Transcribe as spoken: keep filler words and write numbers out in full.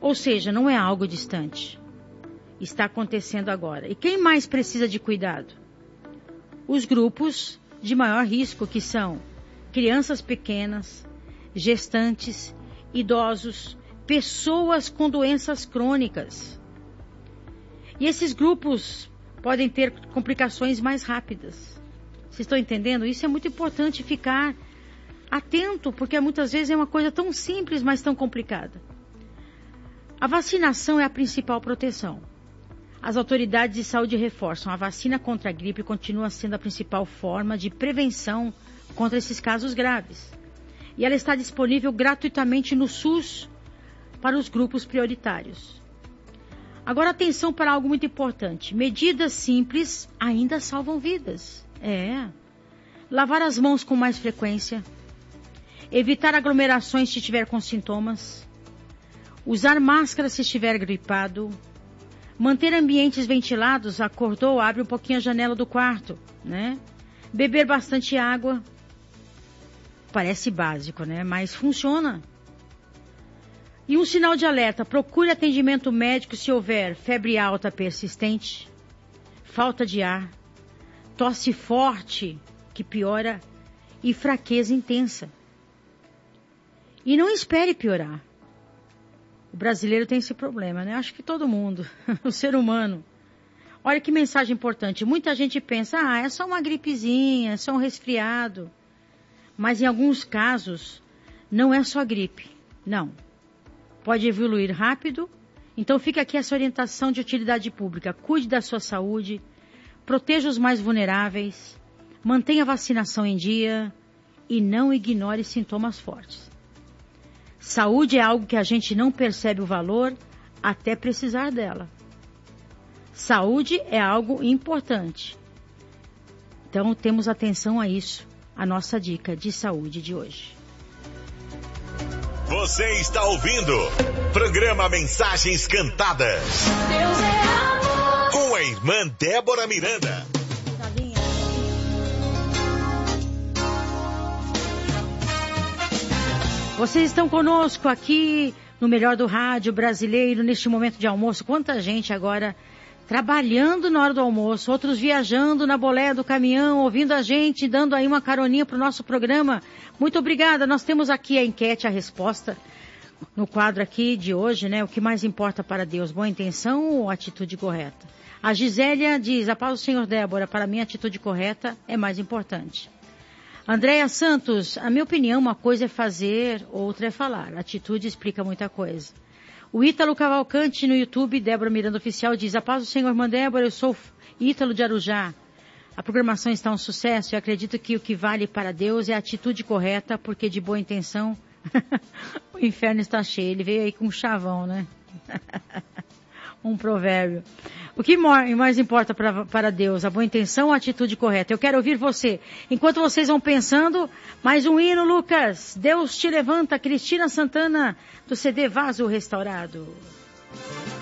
Ou seja, não é algo distante. Está acontecendo agora. E quem mais precisa de cuidado? Os grupos de maior risco, que são crianças pequenas, gestantes, idosos, pessoas com doenças crônicas. E esses grupos podem ter complicações mais rápidas. Vocês estão entendendo? Isso é muito importante ficar atento, porque muitas vezes é uma coisa tão simples, mas tão complicada. A vacinação é a principal proteção. As autoridades de saúde reforçam: a vacina contra a gripe continua sendo a principal forma de prevenção contra esses casos graves. E ela está disponível gratuitamente no SUS para os grupos prioritários. Agora, atenção para algo muito importante. Medidas simples ainda salvam vidas. É. Lavar as mãos com mais frequência. Evitar aglomerações se estiver com sintomas. Usar máscara se estiver gripado. Manter ambientes ventilados. Acordou, abre um pouquinho a janela do quarto, né? Beber bastante água. Parece básico, né? Mas funciona. E um sinal de alerta: procure atendimento médico se houver febre alta persistente, falta de ar, tosse forte, que piora, e fraqueza intensa. E não espere piorar. O brasileiro tem esse problema, né? Acho que todo mundo, o ser humano. Olha que mensagem importante. Muita gente pensa: ah, é só uma gripezinha, é só um resfriado. Mas em alguns casos, não é só gripe, não. Pode evoluir rápido, então fica aqui essa orientação de utilidade pública. Cuide da sua saúde, proteja os mais vulneráveis, mantenha a vacinação em dia e não ignore sintomas fortes. Saúde é algo que a gente não percebe o valor até precisar dela. Saúde é algo importante. Então temos atenção a isso, a nossa dica de saúde de hoje. Você está ouvindo programa Mensagens Cantadas. Deus é amor. Com a irmã Débora Miranda. Vocês estão conosco aqui no Melhor do Rádio Brasileiro, neste momento de almoço. Quanta gente agora trabalhando na hora do almoço, outros viajando na boleia do caminhão, ouvindo a gente, dando aí uma caroninha para o nosso programa. Muito obrigada. Nós temos aqui a enquete, a resposta no quadro aqui de hoje, né? O que mais importa para Deus, boa intenção ou atitude correta? A Gisélia diz: a paz do Senhor, Débora, para mim a atitude correta é mais importante. Andréia Santos: a minha opinião, uma coisa é fazer, outra é falar. A atitude explica muita coisa. O Ítalo Cavalcante no YouTube, Débora Miranda Oficial, diz: a paz do Senhor, irmã Débora, eu sou Ítalo de Arujá. A programação está um sucesso e acredito que o que vale para Deus é a atitude correta, porque de boa intenção o inferno está cheio. Ele veio aí com um chavão, né? Um provérbio. O que mais importa pra, para Deus? A boa intenção ou a atitude correta? Eu quero ouvir você. Enquanto vocês vão pensando, mais um hino, Lucas. Deus te levanta, Cristina Santana, do C D Vaso Restaurado.